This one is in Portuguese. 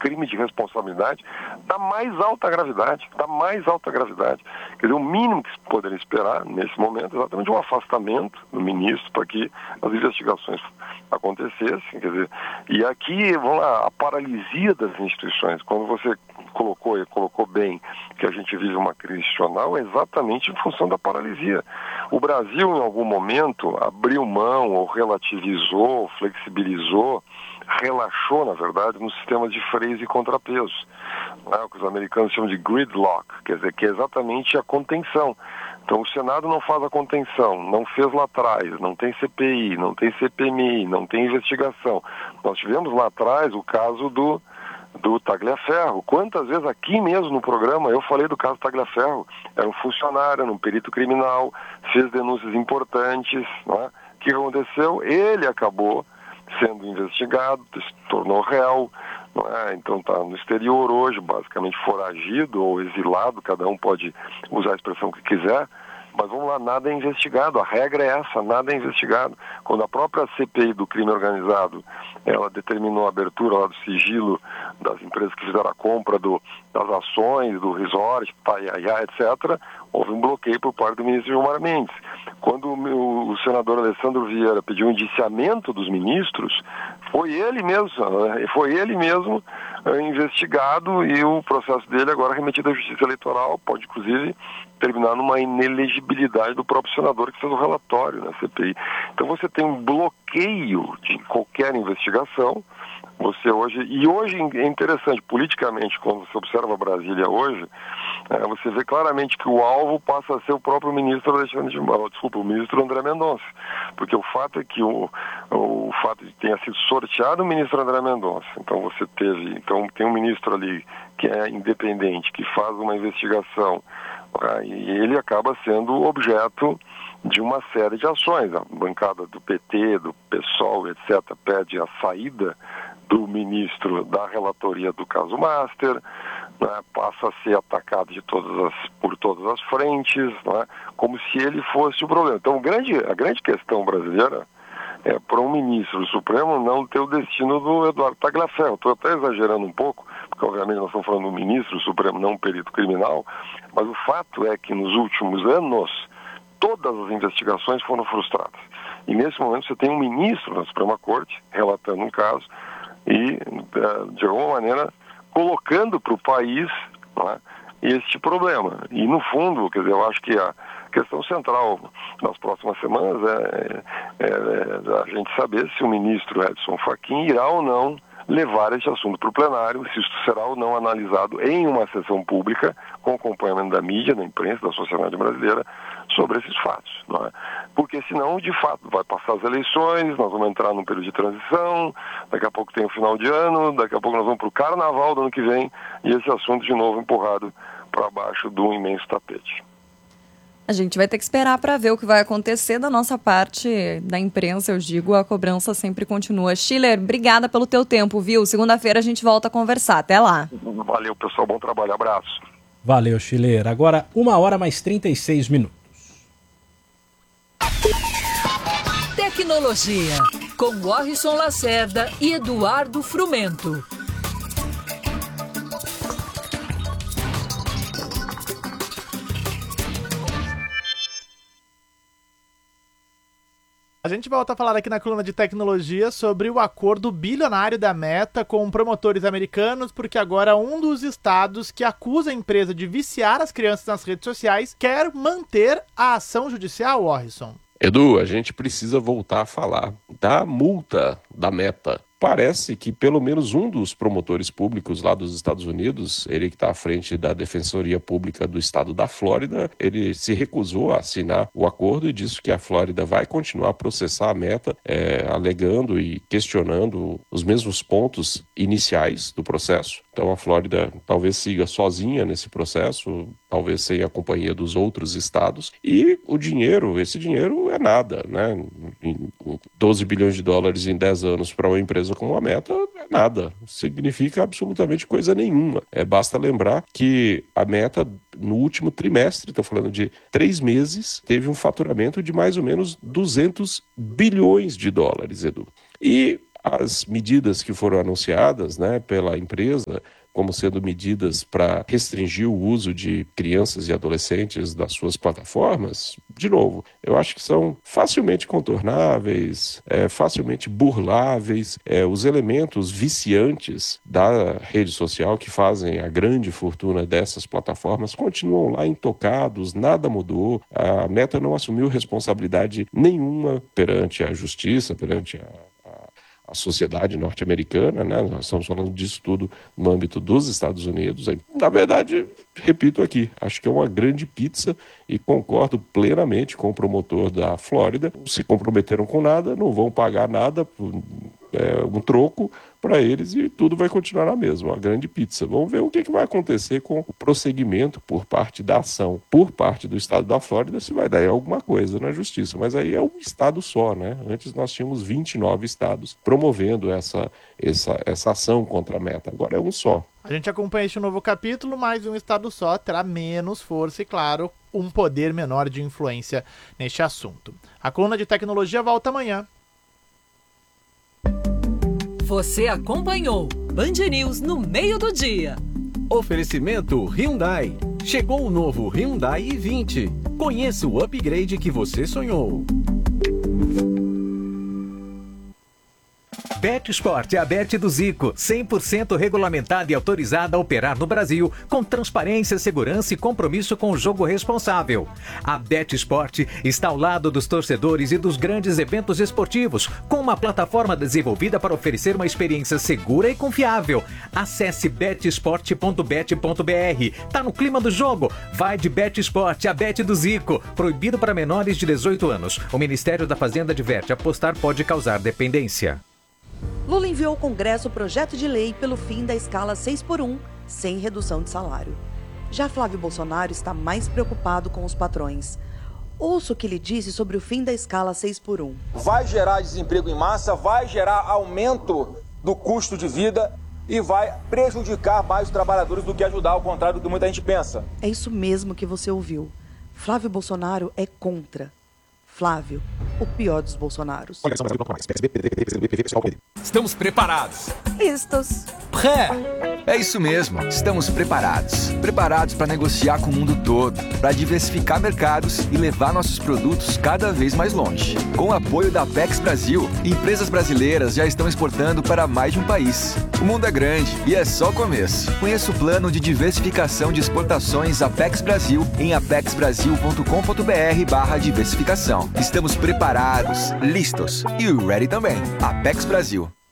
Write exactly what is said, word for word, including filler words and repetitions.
crime de responsabilidade da mais alta gravidade, da mais alta gravidade. Quer dizer, o mínimo que se poderia esperar nesse momento é exatamente um afastamento do ministro para que as investigações acontecessem. Quer dizer, e aqui, vamos lá, a paralisia das instituições, quando você colocou e colocou bem que a gente vive uma crise institucional, é exatamente em função da paralisia. O Brasil, em algum momento, abriu mão ou relativizou, flexibilizou, relaxou, na verdade, no sistema de freios e contrapesos, né, o que os americanos chamam de gridlock, quer dizer, que é exatamente a contenção. Então, o Senado não faz a contenção, não fez lá atrás, não tem C P I, não tem C P M I, não tem investigação. Nós tivemos lá atrás o caso do, do Tagliaferro. Quantas vezes aqui mesmo no programa eu falei do caso Tagliaferro? Era um funcionário, era um perito criminal, fez denúncias importantes, não é? O que aconteceu? Ele acabou sendo investigado, se tornou réu, não é? Então está no exterior hoje, basicamente foragido ou exilado, cada um pode usar a expressão que quiser, mas vamos lá, nada é investigado, a regra é essa, nada é investigado. Quando a própria C P I do crime organizado, ela determinou a abertura lá do sigilo das empresas que fizeram a compra do, das ações, do resort, Paiaiá, etcétera, houve um bloqueio por parte do ministro Gilmar Mendes. Quando o, o senador Alessandro Vieira pediu um indiciamento dos ministros, foi ele mesmo, foi ele mesmo é, investigado e o processo dele agora remetido à Justiça Eleitoral, pode inclusive terminar numa inelegibilidade do próprio senador que fez o relatório na C P I. Então você tem um bloqueio de qualquer investigação. Você hoje, e hoje é interessante, politicamente, quando você observa Brasília hoje, é, você vê claramente que o alvo passa a ser o próprio ministro Alexandre de Moraes, desculpa, o ministro André Mendonça, porque o fato é que o, o fato de tenha sido sorteado o ministro André Mendonça, então você teve, então tem um ministro ali que é independente, que faz uma investigação, né, e ele acaba sendo objeto de uma série de ações. A bancada do P T, do PSOL, etcétera, pede a saída do ministro da relatoria do caso Master, né, passa a ser atacado de todas as, por todas as frentes, né, como se ele fosse o problema. Então, grande, a grande questão brasileira é para um ministro do Supremo não ter o destino do Eduardo Tagliaferro. Estou até exagerando um pouco, porque obviamente nós estamos falando do ministro do Supremo, não um perito criminal, mas o fato é que nos últimos anos todas as investigações foram frustradas. E nesse momento você tem um ministro da Suprema Corte relatando um caso e, de alguma maneira, colocando para o país, né, este problema. E, no fundo, quer dizer, eu acho que a questão central nas próximas semanas é, é, é a gente saber se o ministro Edson Fachin irá ou não levar esse assunto para o plenário, se isso será ou não analisado em uma sessão pública, com acompanhamento da mídia, da imprensa, da sociedade brasileira, sobre esses fatos, não é? Porque senão, de fato, vai passar as eleições, nós vamos entrar num período de transição, daqui a pouco tem o final de ano, daqui a pouco nós vamos para o carnaval do ano que vem, e esse assunto de novo empurrado para baixo de um imenso tapete. A gente vai ter que esperar para ver o que vai acontecer. Da nossa parte, da imprensa, eu digo, a cobrança sempre continua. Schiller, obrigada pelo teu tempo, viu? Segunda-feira a gente volta a conversar. Até lá. Valeu, pessoal. Bom trabalho. Abraço. Valeu, Schiller. Agora, uma hora mais trinta e seis minutos. Tecnologia, com Warrison Lacerda e Eduardo Frumento. A gente volta a falar aqui na coluna de tecnologia sobre o acordo bilionário da Meta com promotores americanos, porque agora um dos estados que acusa a empresa de viciar as crianças nas redes sociais quer manter a ação judicial, Warrison. Edu, a gente precisa voltar a falar da multa da Meta. Parece que pelo menos um dos promotores públicos lá dos Estados Unidos, ele que está à frente da Defensoria Pública do estado da Flórida, ele se recusou a assinar o acordo e disse que a Flórida vai continuar a processar a Meta, é, alegando e questionando os mesmos pontos iniciais do processo. Então a Flórida talvez siga sozinha nesse processo, talvez sem a companhia dos outros estados. E o dinheiro, esse dinheiro é nada, né? doze bilhões de dólares em dez anos para uma empresa como a Meta é nada, significa absolutamente coisa nenhuma. É, basta lembrar que a Meta, no último trimestre, estou falando de três meses, teve um faturamento de mais ou menos duzentos bilhões de dólares, Edu. E as medidas que foram anunciadas, né, pela empresa, como sendo medidas para restringir o uso de crianças e adolescentes das suas plataformas, de novo, eu acho que são facilmente contornáveis, é, facilmente burláveis. É, os elementos viciantes da rede social que fazem a grande fortuna dessas plataformas continuam lá intocados, nada mudou. A Meta não assumiu responsabilidade nenhuma perante a justiça, perante a a sociedade norte-americana, né? Nós estamos falando disso tudo no âmbito dos Estados Unidos. Na verdade, repito aqui, acho que é uma grande pizza e concordo plenamente com o promotor da Flórida. Se comprometeram com nada, não vão pagar nada, é, um troco para eles e tudo vai continuar na mesma, uma grande pizza. Vamos ver o que, que vai acontecer com o prosseguimento por parte da ação, por parte do estado da Flórida, se vai dar alguma coisa na justiça. Mas aí é um estado só, né? Antes nós tínhamos vinte e nove estados promovendo essa, essa, essa ação contra a Meta. Agora é um só. A gente acompanha este novo capítulo, mas um estado só terá menos força e, claro, um poder menor de influência neste assunto. A coluna de tecnologia volta amanhã. Você acompanhou Band News no meio do dia. Oferecimento Hyundai. Chegou o novo Hyundai i vinte. Conheça o upgrade que você sonhou. BetSport é a Bet do Zico, cem por cento regulamentada e autorizada a operar no Brasil, com transparência, segurança e compromisso com o jogo responsável. A BetSport está ao lado dos torcedores e dos grandes eventos esportivos, com uma plataforma desenvolvida para oferecer uma experiência segura e confiável. Acesse bet sport ponto bet ponto b r. Tá no clima do jogo? Vai de BetSport, a Bet do Zico. Proibido para menores de dezoito anos. O Ministério da Fazenda adverte: apostar pode causar dependência. Lula enviou ao Congresso o projeto de lei pelo fim da escala seis por um, sem redução de salário. Já Flávio Bolsonaro está mais preocupado com os patrões. Ouça o que ele disse sobre o fim da escala seis por um. Vai gerar desemprego em massa, vai gerar aumento do custo de vida e vai prejudicar mais os trabalhadores do que ajudar, ao contrário do que muita gente pensa. É isso mesmo que você ouviu. Flávio Bolsonaro é contra. Flávio, o pior dos Bolsonaros. Estamos preparados. Listos. Pré. É isso mesmo, estamos preparados. Preparados para negociar com o mundo todo, para diversificar mercados e levar nossos produtos cada vez mais longe. Com o apoio da Apex Brasil, empresas brasileiras já estão exportando para mais de um país. O mundo é grande e é só o começo. Conheça o plano de diversificação de exportações Apex Brasil em apex brasil ponto com ponto b r barra diversificação. Estamos preparados, listos e ready também. Apex Brasil.